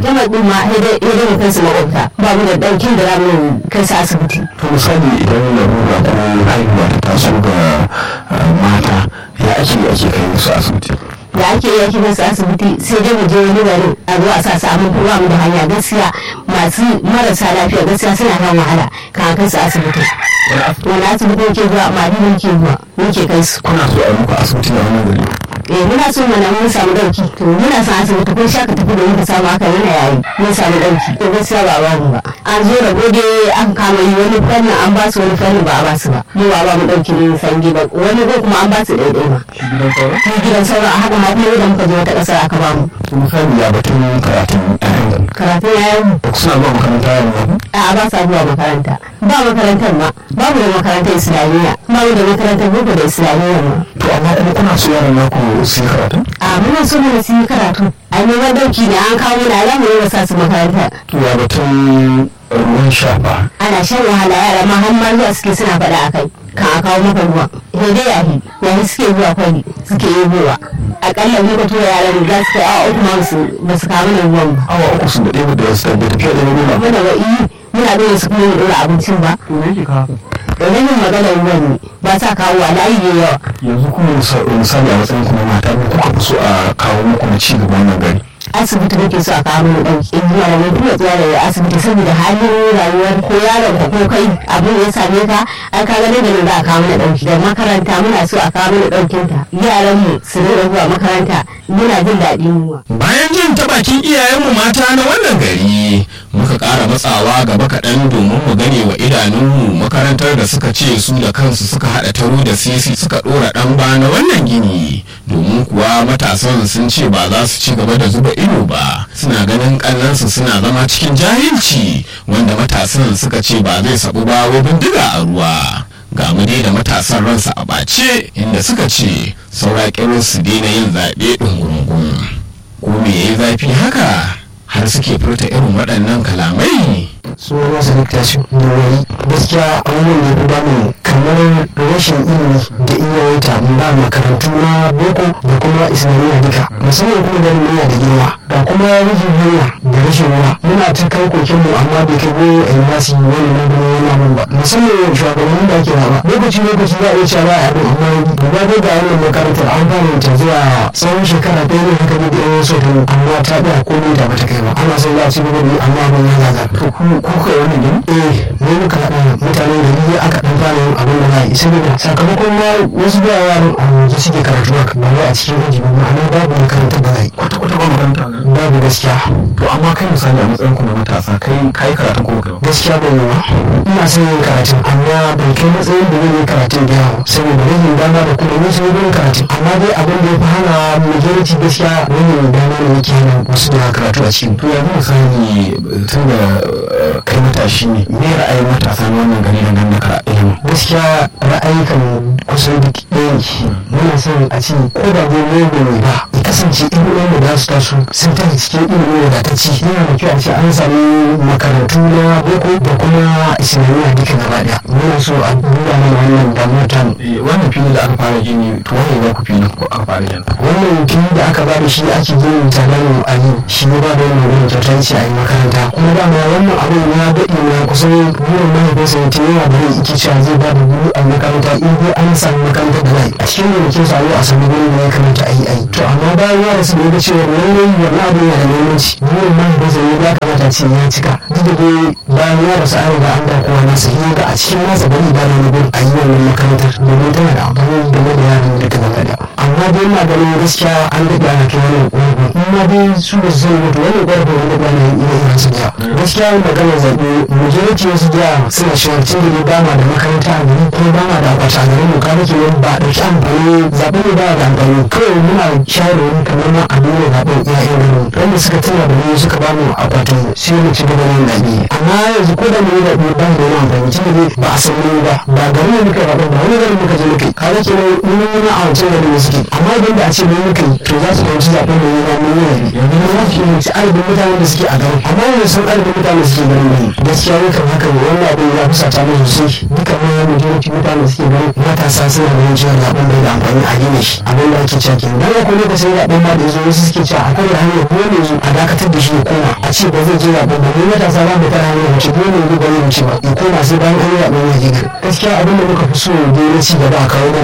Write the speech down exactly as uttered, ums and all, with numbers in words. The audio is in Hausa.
jama'a din ma sai dai idan mu kai su makwabta ba mu da ɗaukin da za mu kai su asibiti. to misali idan larura ko haihuwa ta taso ga mata ya ake ake kai musu asibiti? da ake yi ake musu asibiti sai dai mu je wani garin a zuwa sa su amma kuma mu da hanya gaskiya masu marasa lafiya gaskiya suna kan wahala kan kai su asibiti. wani asibiti yake zuwa mali ne ke zuwa muke kai su. kuna so a muku asibiti na wannan gari? eh muna so mana mun samu dauki to muna son asibiti ko shaka tafi da muka samu aka yana yayi mun samu dauki to gaskiya ba ba mu ba an zo da gode an kama yi wani fannin an ba su wani fannin ba a ba su ba mu ba ba mu dauki ne san gida wani ko kuma an ba su daidai ma gidan sauran a haka ma kuma idan muka je wata kasar aka ba mu. to misali ya batun karatun ƴaƴan karatun yayan mu suna zuwa makaranta yanzu? a ba sa zuwa makaranta ba makarantar ma babu da makarantar islamiyya babu da makarantar boko da islamiyya ma. to amma kuma kuna so yaran naku su yi karatu? a muna so mu su yi karatu a neman dauki ne an kawo na alamu ne ba sa su makaranta. to ya batun ruwan sha ba? ana shan wahala yara ma har ma zuwa suke suna faɗa a kai kan a kawo maka ruwa sai dai yahi yahi suke zuwa kwari suke yi ruwa akalla ne ka tura yaran da su kai awa uku ma ba su kawo mana ruwan ba. awa uku sun daɗe da su da tafiya da ruwa? muna ba iyi muna dole su kuma ɗora abincin ba. to me yake kawo? domin yin maganar ruwan ne ba sa kawo wa layi ne yawa. yanzu kuma misali a matsayin kuma mata ne kuka fi so a kawo muku na ci gaba wannan gari? asibiti nake so a kawo mana ɗauki in zuwa da mai kuma zuwa da asibiti saboda halin rayuwar ko yaron ka ko kai abin ya same ka an ka gane da nan za a kawo mana ɗauki da makaranta muna so a kawo mana ɗaukin ta yaran mu su rika zuwa makaranta muna jin daɗi mu. bayan jin ta bakin iyayenmu mata na wannan gari muka ƙara matsawa gaba kaɗan domin mu gane wa idanunmu makarantar da suka ce su da kansu suka haɗa taro da sisi suka ɗora ɗan ba na wannan gini domin kuwa matasan sun ce ba za su ci gaba da zuba ido ba suna ganin ƙannansu suna zama cikin jahilci wanda matasan suka ce ba zai sabu ba wai bindiga a ruwa ga mu dai da matasan ransa a ɓace inda suka ce saura ƙirin su daina yin zaɓe ɗungurungun ko me yayi zafi haka har suke furta irin waɗannan kalamai. sunan wasu littafi da wani gaskiya abubuwan da ba mu kamar rashin ilimi da iyawaita ba makarantu na boko da kuma islamiyya duka musamman kuma ganin muna da girma da kuma rashin hanya da rashin ruwa muna ta kai kokenmu amma bai kai go a yi masu yi wani na gano yana mun ba musamman shugabannin da ake raba lokaci lokaci za a iya cewa a abin amma gaba dai ga wannan makarantar an fara ta zuwa tsawon shekara ɗaya ne haka ne da yawan so ta amma ta ɗaya ko da bata kai ba ana son za a ci gaba da yi amma abin ya zaga ko kai wani gini? eh ne muka haɗa mutane da ni aka ɗan fara yin abin da za a yi saboda sakamakon ma wasu da yaran a yanzu suke karatu haka ba wai a cikin aji ba ma'ana babu makaranta da za a yi kwata kwata ba makaranta babu gaskiya. to amma kai misali a matsayin ku na matasa kai kai karatun ko kai ba? gaskiya ban yi ba ina son yin karatun amma ban kai matsayin da zan yi karatun da yawa saboda rashin dama da kuma wasu yin karatun amma dai abin da ya fi hana majority gaskiya rashin dama da yake hana wasu da karatu a cikin. to yanzu misali tun da kai matashi ne me ra'ayin matasa na wannan gari da ganna ka ilimi? gaskiya ra'ayi kan kusan duk ɗaya ne muna son a ce ko da dai ne ne ba ya kasance ilimin da za su taso sun tafi cikin ilimin wadatacci yana da kyau a ce an sami makarantu na boko da kuma islamiyya duka gaba daya muna so a duba mana wannan damuwar ta wannan fili da aka fara gini to wani ba ku fili ko aka fara gini? wannan fili da aka ba da shi ake gini talamin ali shi ne ba da wannan wurin kyautar ce a yi makaranta kuma dama wannan abin ya daɗe na kusan burin mahaifinsa ya tuni yana da rai ike cewa zai ba da buru a makaranta in dai an samu makaranta da rai a cikin gonakin sa a samu gurin da ya kamata a yi a yi to amma bayan ya rasu da ya ga cewa lallai wannan abin yana da muhimmanci burin mahaifinsa ne ya kamata ce ya cika duk da dai bayan ya rasu an riga an da kowa nasa ya ga a cikin nasa bari ba da wani a yi wannan makarantar domin tana da amfani game da yaran duka gaba daya amma dai ina ganin gaskiya an daɗe ana kai wannan ƙorafi in ma dai su da su zai mutu wannan ƙorafin wanda ba na yin iya irin su da gaskiya maganar zaɓe majority wasu da suna shawarcin da ba ma da makaranta a gari kuma ba ma da akwati a garin mu ka nake wani ba ɗauki amfani zaɓe ne ba da amfani kawai muna shawarwari kamar ma a nuna zaɓen iyayen garin wanda suka tuna da mu suka ba mu akwatin sai mu ci gaba da yin zaɓe amma yanzu ko da mu yi zaɓe ba da wani amfani tun da ba a san mu ba ba garin da muka zaɓen ba wani garin muka je muka yi ka nake mun yi na a wancan garin da suke amma idan da a ce mun muka yi to za su ɗauki zaɓen da yi na mun yi ne yanzu ne za ki yi adadin mutanen da suke a garin amma yanzu sun adadin mutanen da suke garin ne gaskiya ne kan haka wannan abin ya fi sata mu sosai duka manyan majority mutanen da suke garin matasa suna ganin cewa zaɓen bai da amfani a gina shi abin da ake cewa kenan dan akwai lokacin zaɓen ma da yazo wasu suke cewa a kare hanyar ko ne zo a dakatar da shi ya koma a ce ba zai je zaɓen ba mu matasa za mu tara hanyar wuce ko ne zo ba zai wuce ba ya koma sai bayan an yi zaɓen ya je gaskiya abin da muka fi so dai na ci gaba a kawo